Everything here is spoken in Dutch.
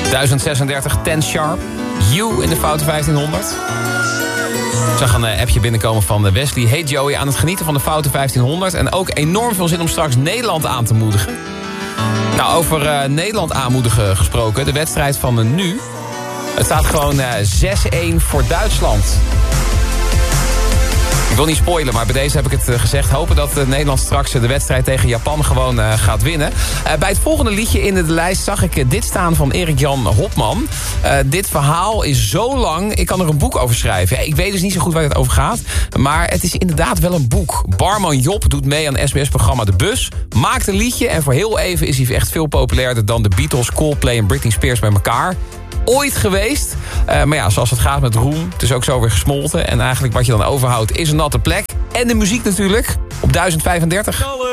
1036, 10 Sharp. You in de Foute 1500. Ik zag een appje binnenkomen van Wesley. Hey Joey, aan het genieten van de Foute 1500. En ook enorm veel zin om straks Nederland aan te moedigen. Nou, over Nederland aanmoedigen gesproken. De wedstrijd van nu. Het staat gewoon 6-1 voor Duitsland. Ik wil niet spoilen, maar bij deze heb ik het gezegd. Hopen dat Nederland straks de wedstrijd tegen Japan gewoon gaat winnen. Bij het volgende liedje in de lijst zag ik dit staan van Erik-Jan Hopman. Dit verhaal is zo lang, ik kan er een boek over schrijven. Ja, ik weet dus niet zo goed waar het over gaat. Maar het is inderdaad wel een boek. Barman Job doet mee aan SBS-programma De Bus. Maakt een liedje en voor heel even is hij echt veel populairder dan de Beatles, Coldplay en Britney Spears bij elkaar. Ooit geweest. Maar ja, zoals het gaat met roem, het is ook zo weer gesmolten. En eigenlijk wat je dan overhoudt is een natte plek. En de muziek natuurlijk op 1035.